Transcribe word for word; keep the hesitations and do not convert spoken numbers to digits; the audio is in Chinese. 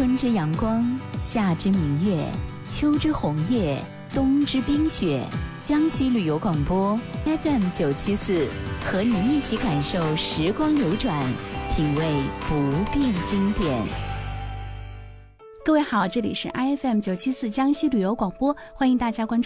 春之阳光，夏之明月，秋之红叶，冬之冰雪。江西旅游广播 F M 九七四，和你一起感受时光流转，品味不变经典。 各位好，这里是 I F M 九七四江西旅游广播，欢迎大家关注